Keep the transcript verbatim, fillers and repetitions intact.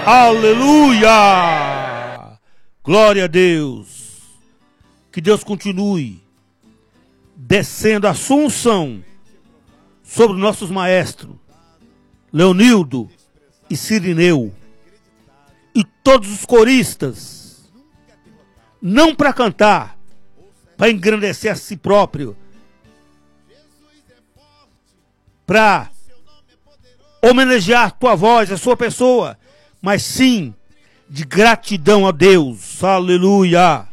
Aleluia! Glória a Deus! Que Deus continue descendo a sua unção sobre nossos maestros, Leonildo e Cirineu, e todos os coristas, não para cantar, para engrandecer a si próprio, para homenagear a tua voz, a sua pessoa, mas sim de gratidão a Deus. Aleluia!